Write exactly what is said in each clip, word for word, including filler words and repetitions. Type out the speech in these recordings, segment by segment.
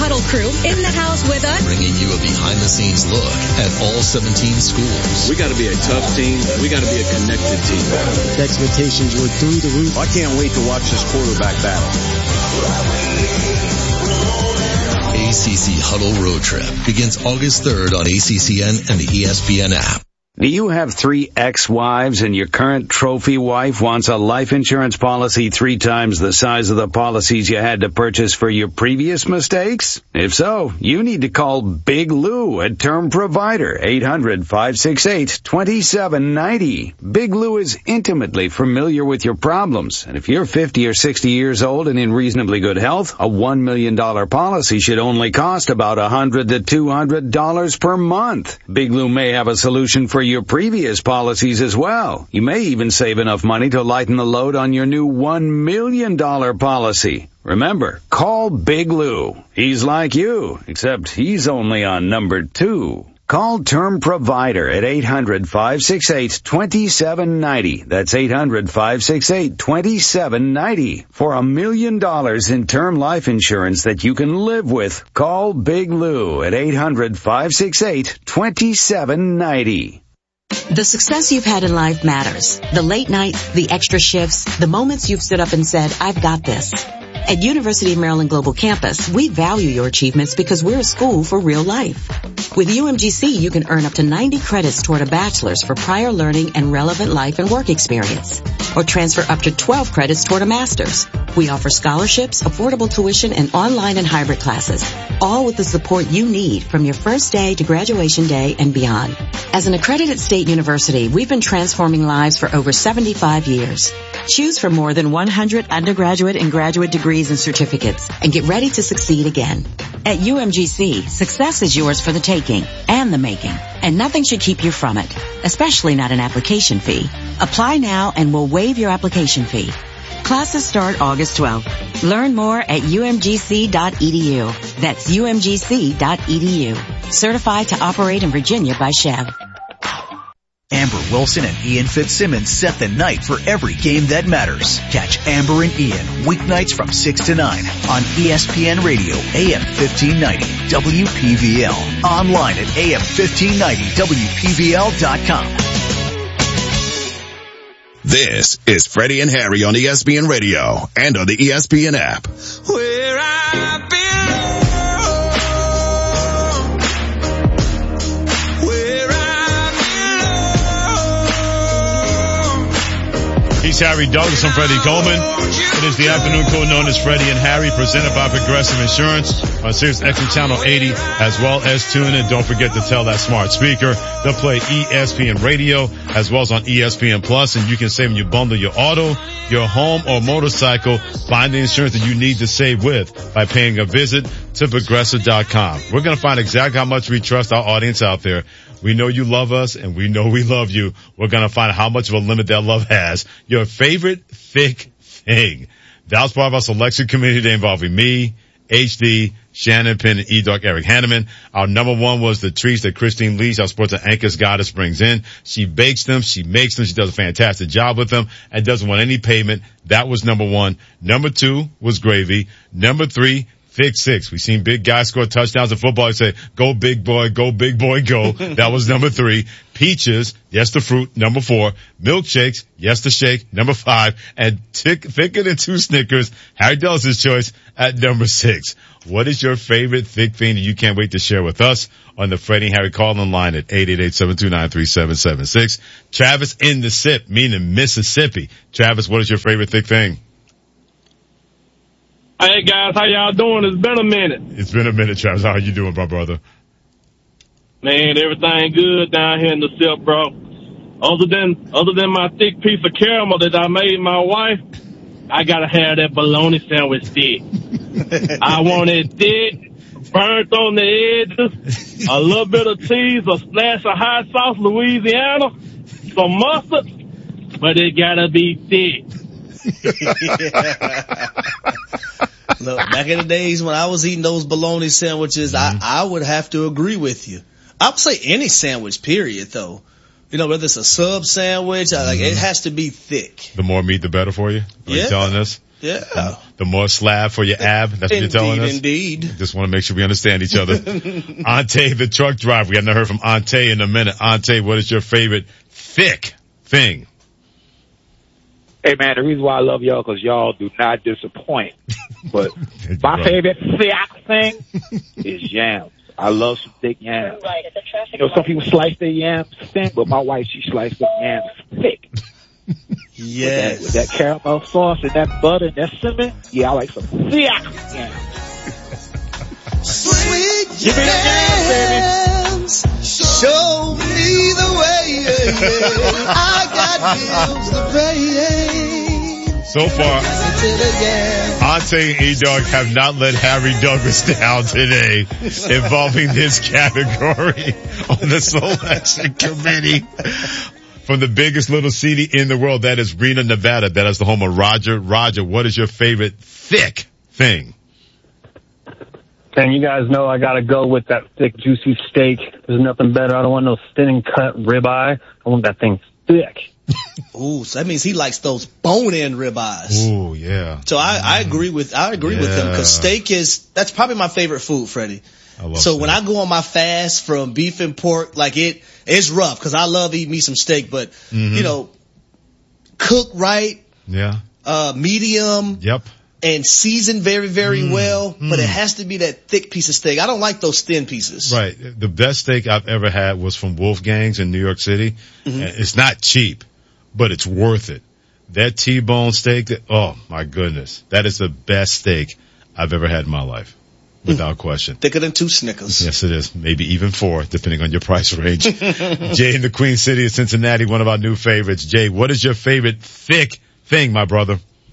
Huddle crew in the house with us, bringing you a behind-the-scenes look at all seventeen schools. We got to be a tough team. We got to be a connected team. The expectations were through the roof. I can't wait to watch this quarterback battle. A C C Huddle Road Trip begins August third on A C C N and the E S P N app. Do you have three ex-wives and your current trophy wife wants a life insurance policy three times the size of the policies you had to purchase for your previous mistakes? If so, you need to call Big Lou at Term Provider, eight hundred, five six eight, two seven nine zero. Big Lou is intimately familiar with your problems, and if you're fifty or sixty years old and in reasonably good health, a one million dollars policy should only cost about one hundred to two hundred dollars per month. Big Lou may have a solution for your previous policies as well. You may even save enough money to lighten the load on your new one million dollars policy. Remember, call Big Lou. He's like you, except he's only on number two. Call Term Provider at eight hundred, five six eight, two seven nine zero. That's eight hundred, five six eight, two seven nine zero. For a million dollars in term life insurance that you can live with, call Big Lou at eight hundred, five six eight, two seven nine zero. The success you've had in life matters. The late nights, the extra shifts, the moments you've stood up and said, I've got this. At University of Maryland Global Campus, we value your achievements because we're a school for real life. With U M G C, you can earn up to ninety credits toward a bachelor's for prior learning and relevant life and work experience, or transfer up to twelve credits toward a master's. We offer scholarships, affordable tuition, and online and hybrid classes, all with the support you need from your first day to graduation day and beyond. As an accredited state university, we've been transforming lives for over seventy-five years. Choose from more than one hundred undergraduate and graduate degrees and certificates, and get ready to succeed again. At U M G C, success is yours for the taking and the making, and nothing should keep you from it, especially not an application fee. Apply now and we'll waive your application fee. Classes start August twelfth. Learn more at U M G C dot E D U. That's U M G C dot E D U. Certified to operate in Virginia by Chev. Amber Wilson and Ian Fitzsimmons set the night for every game that matters. Catch Amber and Ian weeknights from six to nine on E S P N Radio, A M fifteen ninety, W P V L. Online at A M fifteen ninety W P V L dot com. This is Freddie and Harry on E S P N Radio and on the E S P N app. Where I belong. He's Harry Douglas. I'm Freddie Coleman. It is the afternoon code known as Freddie and Harry, presented by Progressive Insurance on Sirius X M Channel eighty, as well as tune in. Don't forget to tell that smart speaker to play E S P N Radio, as well as on E S P N Plus, and you can save when you bundle your auto, your home, or motorcycle. Find the insurance that you need to save with by paying a visit to Progressive dot com. We're going to find exactly how much we trust our audience out there. We know you love us, and we know we love you. We're going to find how much of a limit that love has. Your favorite thick thing. That was part of our selection committee today involving me, H D, Shannon Penn, and E-Dog Eric Hanneman. Our number one was the treats that Christine Leach, our sports and anchors goddess, brings in. She bakes them. She makes them. She does a fantastic job with them and doesn't want any payment. That was number one. Number two was gravy. Number three, Thick Six. We've seen big guys score touchdowns in football. I say, go big boy, go big boy, go. That was number three. Peaches, yes, the fruit. Number four. Milkshakes, yes, the shake. Number five. And tick, thicker than two Snickers. Harry Dulles' choice at number six. What is your favorite thick thing that you can't wait to share with us on the Freddie and Harry call-in line at eight eight eight, seven two nine, three seven seven six? Travis in the SIP, meaning Mississippi. Travis, what is your favorite thick thing? Hey guys, how y'all doing? It's been a minute. It's been a minute, Travis. How are you doing, my brother? Man, everything good down here in the SIP, bro. Other than other than my thick piece of caramel that I made my wife, I gotta have that bologna sandwich thick. I want it thick, burnt on the edges, a little bit of cheese, a splash of hot sauce, Louisiana, some mustard, but it gotta be thick. Look, back in the days when I was eating those bologna sandwiches, mm-hmm. I, I would have to agree with you. I would say any sandwich, period, though. You know, whether it's a sub sandwich, mm-hmm. like it has to be thick. The more meat, the better for you? Are yeah. you telling us? Yeah. The more slab for your ab. That's what indeed, you're telling us? Indeed. Just want to make sure we understand each other. Ante, the truck driver. We haven't heard from Ante in a minute. Ante, what is your favorite thick thing? Hey, man, the reason why I love y'all because y'all do not disappoint. But my favorite thick thing is yams. I love some thick yams. You know, some people slice their yams thin, but my wife, she sliced the yams thick. Yes. With that, with that caramel sauce and that butter and that cinnamon, yeah, I like some thick yams. Sweet yams, show me the way. I got bills to pay. So far, Ante and E-Dog have not let Harry Douglas down today involving this category on the selection committee. From the biggest little city in the world, that is Reno, Nevada. That is the home of Roger. Roger, what is your favorite thick thing? And you guys know I gotta go with that thick, juicy steak. There's nothing better. I don't want no thin cut ribeye. I want that thing thick. Ooh, so that means he likes those bone-in ribeyes. Ooh, yeah. So I, I agree with, I agree yeah. with him because steak is, that's probably my favorite food, Freddie. I love so steak. when I go on my fast from beef and pork, like it, it's rough because I love eating me some steak, but mm-hmm. you know, cook right. Yeah. Uh, medium. Yep. And seasoned very, very mm, well, mm. but it has to be that thick piece of steak. I don't like those thin pieces. Right. The best steak I've ever had was from Wolfgang's in New York City. Mm-hmm. It's not cheap, but it's worth it. That T-bone steak, that, oh my goodness. That is the best steak I've ever had in my life. Without mm. question. Thicker than two Snickers. Yes, it is. Maybe even four, depending on your price range. Jay in the Queen City of Cincinnati, one of our new favorites. Jay, what is your favorite thick thing, my brother?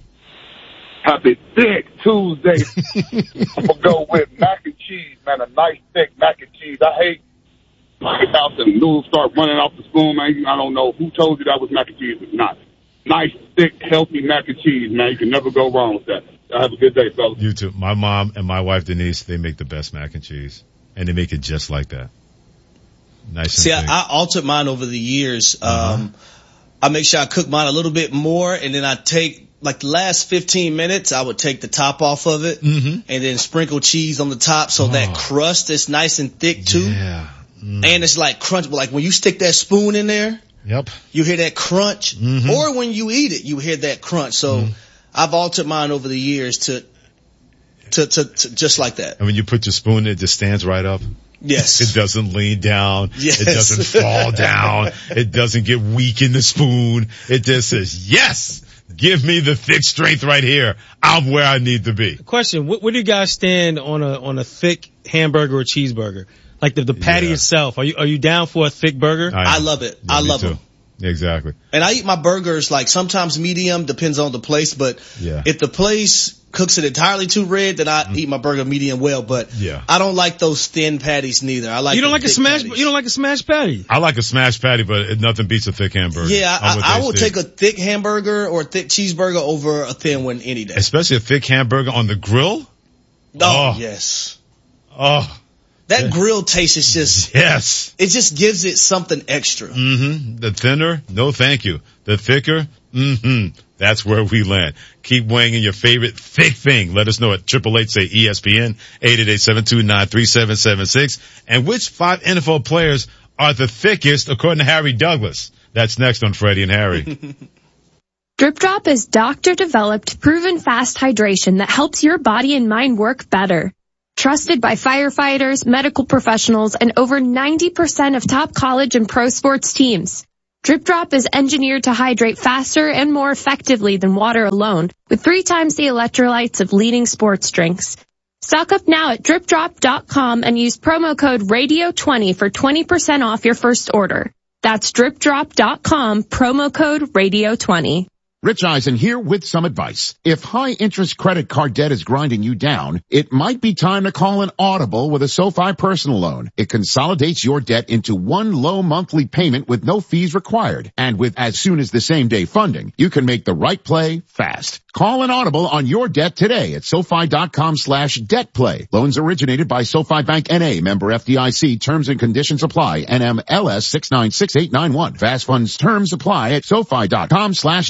Happy Thick Tuesday. I'm going to go with mac and cheese, man. A nice thick mac and cheese. I hate pocket out and noodles start running off the spoon, man. I don't know who told you that was mac and cheese. It's not. Nice, thick, healthy mac and cheese, man. You can never go wrong with that. Have a good day, fellas. You too. My mom and my wife Denise, they make the best mac and cheese. And they make it just like that. Nice and See, thick. I, I altered mine over the years. Uh-huh. Um, I make sure I cook mine a little bit more, and then I take, like the last fifteen minutes, I would take the top off of it, mm-hmm. and then sprinkle cheese on the top so oh. that crust is nice and thick too. Yeah. Mm. And it's like crunch, but like when you stick that spoon in there, yep, you hear that crunch. Mm-hmm. Or when you eat it, you hear that crunch. So mm. I've altered mine over the years to, to, to, to just like that. And when you put your spoon in, it just stands right up. Yes. It doesn't lean down. Yes. It doesn't fall down. It doesn't get weak in the spoon. It just says, yes, give me the thick strength right here. I'm where I need to be. Question, where do you guys stand on a, on a thick hamburger or cheeseburger? Like the, the patty yeah. itself. Are you, are you down for a thick burger? I, I love it. Yeah, I love too. them. Exactly. And I eat my burgers like sometimes medium, depends on the place, but yeah. if the place cooks it entirely too red, then I mm. eat my burger medium well, but yeah. I don't like those thin patties neither. I like You don't like a smash patties. you don't like a smash patty? I like a smash patty, but it, nothing beats a thick hamburger. Yeah, I, I will take a thick hamburger or a thick cheeseburger over a thin one any day. Especially a thick hamburger on the grill. Oh, oh. yes. Oh. That yeah. grill taste is just, yes. It just gives it something extra. Mm-hmm. The thinner, no thank you. The thicker, mm-hmm. That's where we land. Keep weighing in your favorite thick thing. Let us know at triple eight say E S P N, eight eight eight, seven two nine, three seven seven six. And which five N F L players are the thickest according to Harry Douglas? That's next on Freddie and Harry. Drip Drop is doctor-developed, proven fast hydration that helps your body and mind work better. Trusted by firefighters, medical professionals, and over ninety percent of top college and pro sports teams. Drip Drop is engineered to hydrate faster and more effectively than water alone, with three times the electrolytes of leading sports drinks. Stock up now at drip drop dot com and use promo code radio twenty for twenty percent off your first order. That's drip drop dot com, promo code radio twenty. Rich Eisen here with some advice. If high-interest credit card debt is grinding you down, it might be time to call an Audible with a SoFi personal loan. It consolidates your debt into one low monthly payment with no fees required. And with as soon as the same day funding, you can make the right play fast. Call an Audible on your debt today at SoFi dot com slash debt play. Loans originated by SoFi Bank N A, member F D I C. Terms and conditions apply. N M L S six nine six eight nine one. Fast funds terms apply at SoFi dot com slash debt play.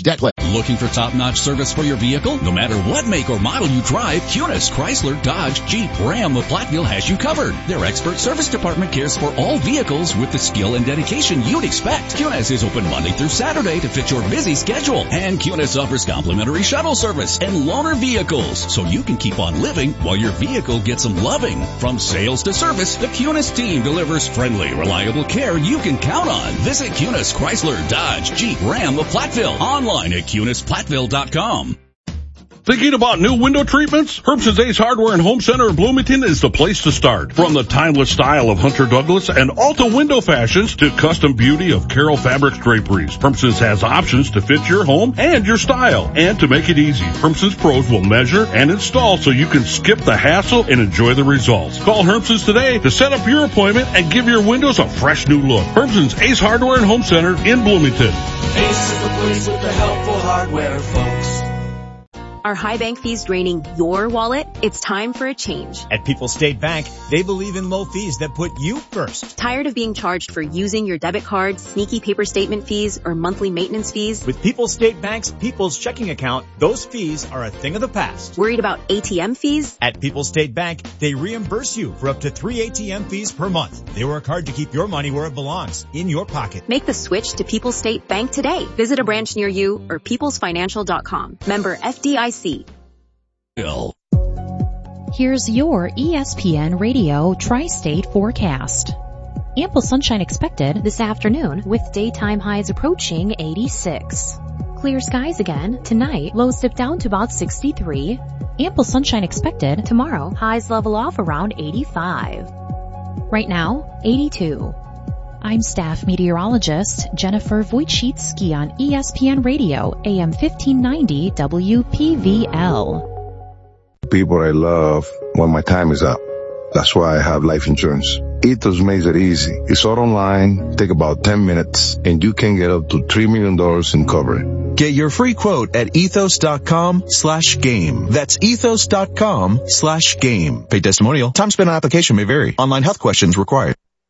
Looking for top-notch service for your vehicle? No matter what make or model you drive, Cunis, Chrysler, Dodge, Jeep, Ram of Platteville has you covered. Their expert service department cares for all vehicles with the skill and dedication you'd expect. Cunis is open Monday through Saturday to fit your busy schedule. And Cunis offers complimentary shuttle service and loaner vehicles, so you can keep on living while your vehicle gets some loving. From sales to service, the Cunis team delivers friendly, reliable care you can count on. Visit Cunis, Chrysler, Dodge, Jeep, Ram of Platteville. Online at Cunis Platteville dot com. Thinking about new window treatments? Herbson's Ace Hardware and Home Center in Bloomington is the place to start. From the timeless style of Hunter Douglas and Alta window fashions to custom beauty of Carroll Fabrics draperies, Herbson's has options to fit your home and your style. And to make it easy, Herbson's pros will measure and install so you can skip the hassle and enjoy the results. Call Herbson's today to set up your appointment and give your windows a fresh new look. Herbson's Ace Hardware and Home Center in Bloomington. Ace is the place with the helpful hardware, folks. Are high bank fees draining your wallet? It's time for a change. At People's State Bank, they believe in low fees that put you first. Tired of being charged for using your debit card, sneaky paper statement fees, or monthly maintenance fees? With People's State Bank's People's Checking Account, those fees are a thing of the past. Worried about A T M fees? At People's State Bank, they reimburse you for up to three A T M fees per month. They work hard to keep your money where it belongs, in your pocket. Make the switch to People's State Bank today. Visit a branch near you or peoples financial dot com. Member F D I C. Here's your E S P N Radio Tri-State forecast. Ample sunshine expected this afternoon with daytime highs approaching eighty-six. Clear skies again tonight, lows dip down to about sixty-three. Ample sunshine expected tomorrow, highs level off around eighty-five. Right now, eighty-two. I'm staff meteorologist Jennifer Wojcicki on E S P N Radio, A M fifteen ninety W P V L. People I love when my time is up. That's why I have life insurance. Ethos makes it easy. It's all online, take about ten minutes, and you can get up to three million dollars in coverage. Get your free quote at ethos.com slash game. That's ethos.com slash game. Paid testimonial. Time spent on application may vary. Online health questions required.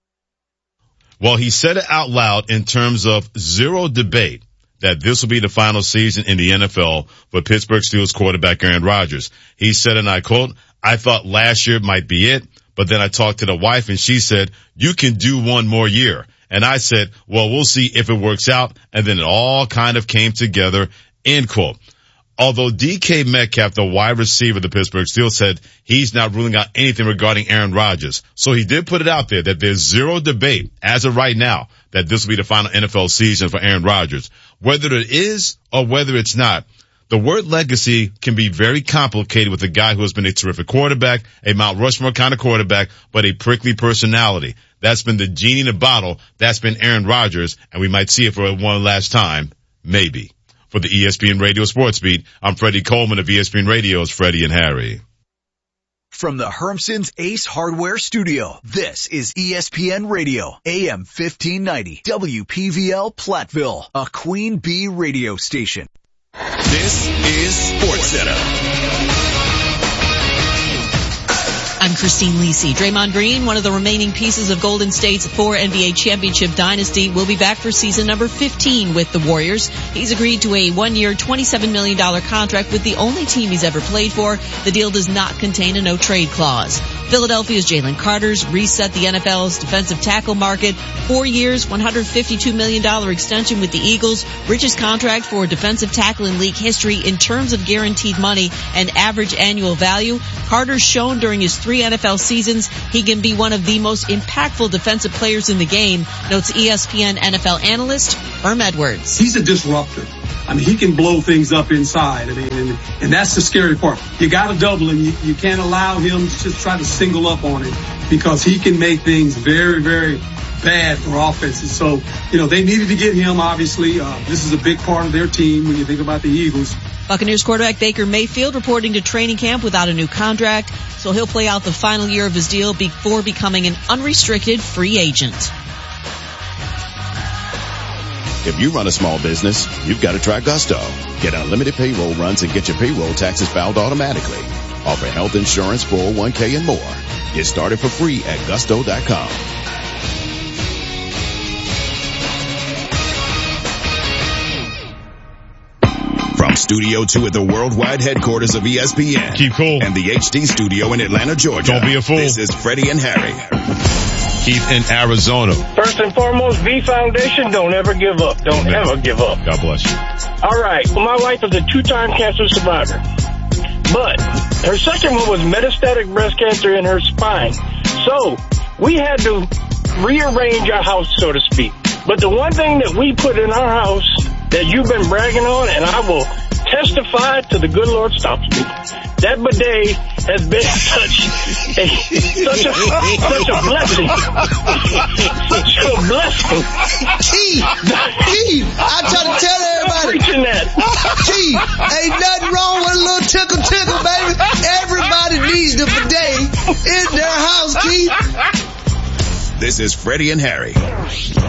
Well, he said it out loud in terms of zero debate that this will be the final season in the N F L for Pittsburgh Steelers quarterback Aaron Rodgers. He said, and I quote, "I thought last year might be it, but then I talked to the wife and she said, you can do one more year." And I said, well, we'll see if it works out. And then it all kind of came together, end quote. Although D K Metcalf, the wide receiver of the Pittsburgh Steelers, said he's not ruling out anything regarding Aaron Rodgers. So he did put it out there that there's zero debate as of right now that this will be the final N F L season for Aaron Rodgers. Whether it is or whether it's not, the word legacy can be very complicated with a guy who has been a terrific quarterback, a Mount Rushmore kind of quarterback, but a prickly personality. That's been the genie in the bottle. That's been Aaron Rodgers, and we might see it for one last time, maybe. For the E S P N Radio Sports Beat, I'm Freddie Coleman of E S P N Radio's Freddie and Harry. From the Hermson's Ace Hardware Studio, this is E S P N Radio, A M fifteen ninety, W P V L Platteville, a Queen Bee radio station. This is Sports Center. I'm Christine Lisi. Draymond Green, one of the remaining pieces of Golden State's four N B A championship dynasty, will be back for season number fifteen with the Warriors. He's agreed to a one-year, twenty-seven million dollars contract with the only team he's ever played for. The deal does not contain a no-trade clause. Philadelphia's Jalen Carter's reset the N F L's defensive tackle market. Four years, one hundred fifty-two million dollars extension with the Eagles. Richest contract for a defensive tackle in league history in terms of guaranteed money and average annual value. Carter's shown during his three N F L seasons he can be one of the most impactful defensive players in the game, notes E S P N N F L analyst Herm Edwards. He's a disruptor. I mean, he can blow things up inside. I mean, and, and that's the scary part. You got to double him. You, you can't allow him to just try to single up on him because he can make things very, very bad for offenses. So, you know, they needed to get him, obviously. Uh, this is a big part of their team when you think about the Eagles. Buccaneers quarterback Baker Mayfield reporting to training camp without a new contract, so he'll play out the final year of his deal before becoming an unrestricted free agent. If you run a small business, you've got to try Gusto. Get unlimited payroll runs and get your payroll taxes filed automatically. Offer health insurance, four oh one k, and more. Get started for free at gusto dot com. From Studio two at the worldwide headquarters of E S P N. Keep cool. And the H D studio in Atlanta, Georgia. Don't be a fool. This is Freddie and Harry. Keith in Arizona. First and foremost, V Foundation, don't ever give up. Don't Amen. ever give up. God bless you. All right. Well, my wife is a two-time cancer survivor. But her second one was metastatic breast cancer in her spine. So we had to rearrange our house, so to speak. But the one thing that we put in our house that you've been bragging on, and I will testify till the good Lord stops me, that bidet has been such a such a such a blessing, such a blessing. Keith, Keith, I try to tell everybody. Preaching that. Keith, ain't nothing wrong with a little tickle tickle, baby. Everybody needs the bidet in their house, Keith. This is Freddie and Harry.